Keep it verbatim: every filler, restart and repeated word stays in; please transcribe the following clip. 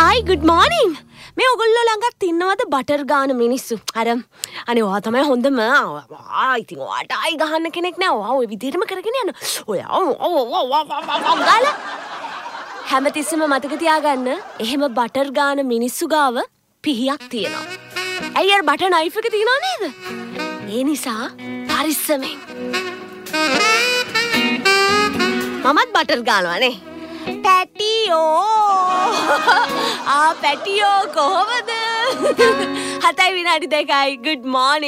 Hi, good morning. මේ ඔයගොල්ලෝ ළඟත් ඉන්නවද බටර් ගාන මිනිස්සු? අර අනේ ඔයා තමයි හොඳම. ආ ඉතින් ඔයාට ආයි ගහන්න කෙනෙක් නෑ. ඔයා ඔය විදිහටම කරගෙන යන්න. ඔයා ගාලා හැමතිස්සෙම මතක තියාගන්න. එහෙම බටර් ගාන මිනිස්සු ගාව පිහියක් තියෙනවා. ඇයි අර බටර් නයිෆ් එක තියනව නේද? ඒ නිසා පරිස්සමෙන්. මමත් බටර් ගානවා නේ. පැටියෝ ආ පැටියෝ කොහොමද? හතයි විනාඩි දෙකයි. good morning.